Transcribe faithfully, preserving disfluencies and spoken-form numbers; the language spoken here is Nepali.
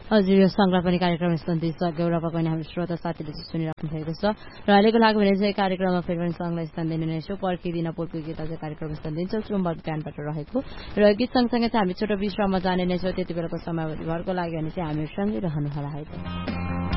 हजुर यो संग्रह पनि कार्यक्रम सुन्दैछ गौरव पनि हाम्रो श्रोता साथीले सुनिराख्नु भएको छ र अहिलेको लागि भने चाहिँ कार्यक्रममा फेरि पनि सङ्घलाई स्थान दिने नै छु पर्खिदिन पोलको गीत चाहिँ कार्यक्रम स्थान दिन्छौँ चुम्बक ब्यान्डबाट रहेको र गीत सँगसँगै चाहिँ हामी छोटो विश्राममा जाने नै छौँ त्यति बेलाको समयभरिभरको लागि भने चाहिँ हामीसँगै रहनु होला है त